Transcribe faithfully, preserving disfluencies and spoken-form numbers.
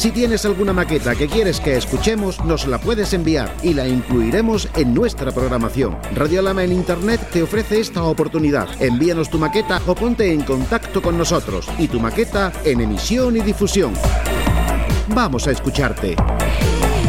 Si tienes alguna maqueta que quieres que escuchemos, nos la puedes enviar y la incluiremos en nuestra programación. Radiolama en Internet te ofrece esta oportunidad. Envíanos tu maqueta o ponte en contacto con nosotros y tu maqueta en emisión y difusión. Vamos a escucharte.